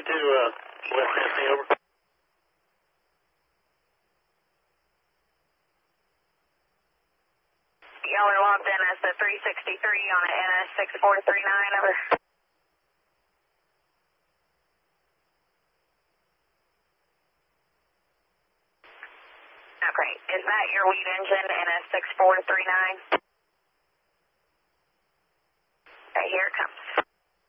to West Tennessee, over. Y'all are logged in as the 363 on a NS6439, over. Okay, is that your lead engine, NS6439? Okay, here it comes.